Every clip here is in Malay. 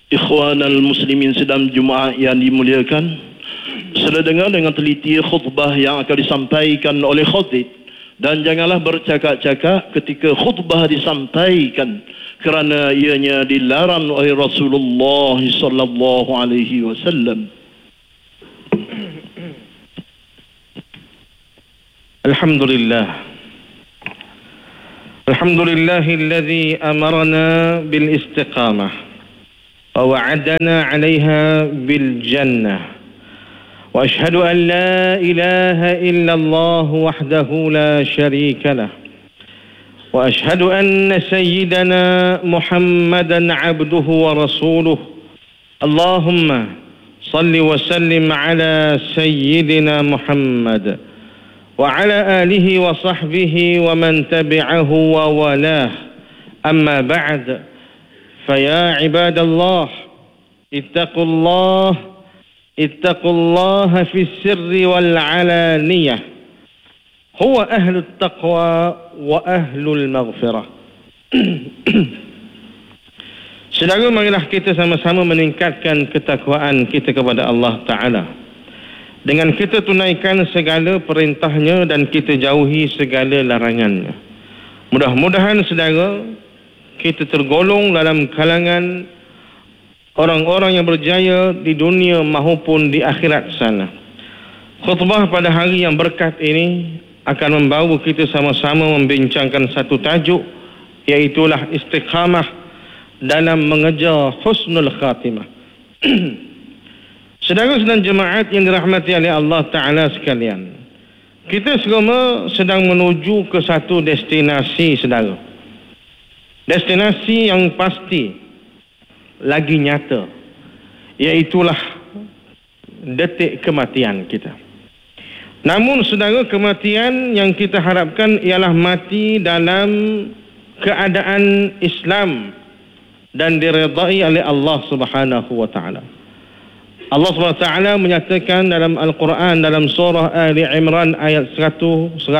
Ikhwanal muslimin sedang Jumaat yang dimuliakan, sudah dengar dengan teliti khutbah yang akan disampaikan oleh khatib, dan janganlah bercakap-cakap ketika khutbah disampaikan kerana ianya dilarang oleh Rasulullah sallallahu alaihi wasallam. Alhamdulillah. Alhamdulillahilladzi amarna bil istiqamah ووعدنا عليها بالجنة وأشهد أن لا إله إلا الله وحده لا شريك له وأشهد أن سيدنا محمدا عبده ورسوله اللهم صل وسلم على سيدنا محمد وعلى آله وصحبه ومن تبعه وولاه أما بعد فيا عباد الله اتقوا الله في السر والعلانية هو أهل التقوى وأهل المغفرة. Saudara, marilah kita sama-sama meningkatkan ketakwaan kita kepada Allah Ta'ala dengan kita tunaikan segala perintahnya dan kita jauhi segala larangannya. Mudah-mudahan saudara, kita tergolong dalam kalangan orang-orang yang berjaya di dunia maupun di akhirat sana. Khutbah pada hari yang berkat ini akan membawa kita sama-sama membincangkan satu tajuk, iaitulah istiqamah dalam mengejar husnul khatimah. Saudara-saudara jemaat yang dirahmati oleh Allah Ta'ala sekalian, kita semua sedang menuju ke satu destinasi, saudara. Destinasi yang pasti lagi nyata, iaitulah detik kematian kita. Namun saudara, kematian yang kita harapkan ialah mati dalam keadaan Islam dan diredai oleh Allah Subhanahu wa taala. Allah Subhanahu wa taala menyatakan dalam Al-Quran dalam surah Ali Imran ayat 102.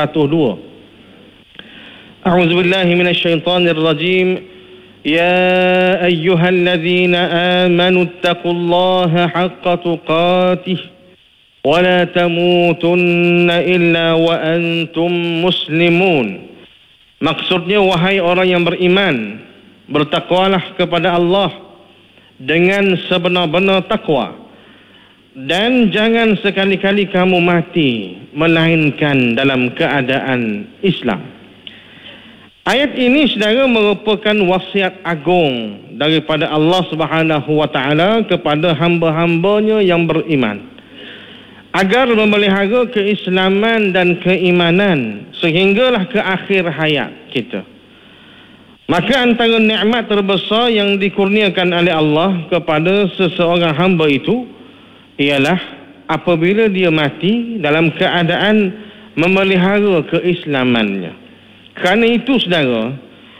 أعوذ بالله من الشيطان الرجيم يا أيها الذين آمنوا اتقوا الله حق تقاته ولا تموتن إلا وأنتم مسلمون. Maksudnya, wahai orang yang beriman, bertakwalah kepada Allah dengan sebenar-benar takwa, dan jangan sekali-kali kamu mati melainkan dalam keadaan Islam. Ayat ini saudara merupakan wasiat agung daripada Allah Subhanahu wa taala kepada hamba-hambanya yang beriman agar memelihara keislaman dan keimanan sehinggalah ke akhir hayat kita. Maka antara nikmat terbesar yang dikurniakan oleh Allah kepada seseorang hamba itu ialah apabila dia mati dalam keadaan memelihara keislamannya. Kerana itu saudara,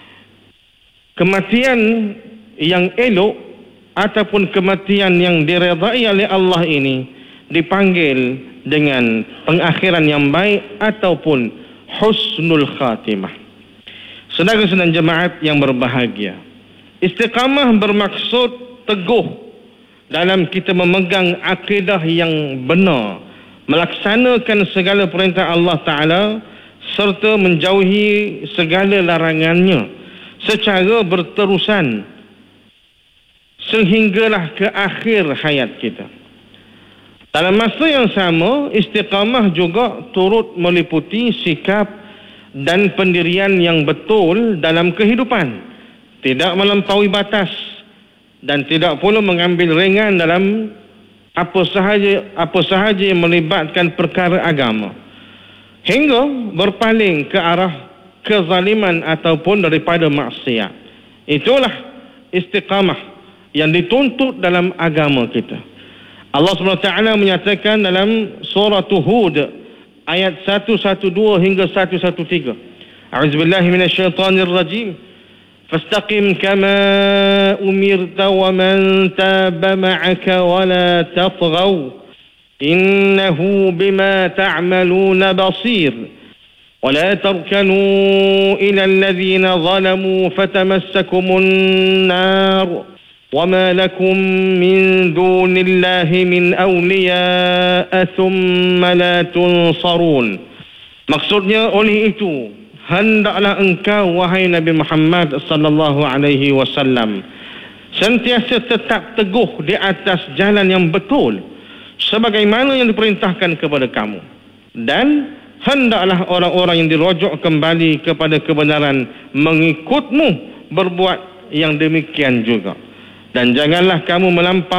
kematian yang elok ataupun kematian yang diredai oleh Allah ini dipanggil dengan pengakhiran yang baik ataupun husnul khatimah. Saudara-saudara jemaat yang berbahagia, istiqamah bermaksud teguh dalam kita memegang akidah yang benar, melaksanakan segala perintah Allah Ta'ala serta menjauhi segala larangannya secara berterusan sehinggalah ke akhir hayat kita. Dalam masa yang sama, istiqamah juga turut meliputi sikap dan pendirian yang betul dalam kehidupan, tidak melampaui batas dan tidak pula mengambil ringan dalam apa sahaja yang melibatkan perkara agama, hingga berpaling ke arah kezaliman ataupun daripada maksiat. Itulah istiqamah yang dituntut dalam agama kita. Allah SWT menyatakan dalam surah Hud ayat 112 hingga 113. A'udzubillahi minasyaitonir rajim. Fastaqim kama umirta wa man taba ma'aka wa la tatghaw innahu bima ta'maluna basir. ولا تركنوا إلى الذين ظلموا فتمسكم النار وَمَا لَكُمْ مِنْ دُونِ اللَّهِ مِنْ أَوْلِيَاءَ ثُمَّ لَا تُنْصَرُونَ. Maksudnya, oleh itu hendaklah engkau wahai Nabi Muhammad sallallahu alaihi wasallam sentiasa tetap teguh di atas jalan yang betul sebagaimana yang diperintahkan kepada kamu, dan hendaklah orang-orang yang dirujuk kembali kepada kebenaran mengikutmu berbuat yang demikian juga, dan janganlah kamu melampaui